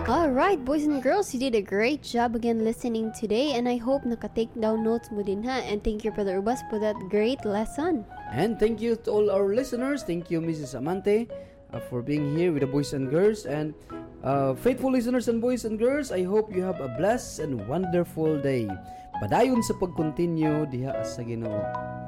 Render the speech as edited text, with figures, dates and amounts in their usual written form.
Alright, boys and girls, you did a great job again listening today, and I hope naka-take down notes mo din ha. And thank you, Brother Ubas, for that great lesson. And thank you to all our listeners. Thank you, Mrs. Amante, for being here with the boys and girls. And faithful listeners and boys and girls, I hope you have a blessed and wonderful day. Padayon sa pag-continue diha sa Ginoo.